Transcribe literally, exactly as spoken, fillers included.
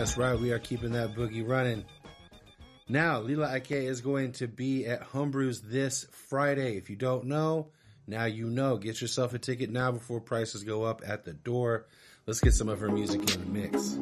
That's right. We are keeping that boogie running. Now, Lila Ike is going to be at Humbrew's this Friday. If you don't know, now you know. Get yourself a ticket now before prices go up at the door. Let's get some of her music in the mix.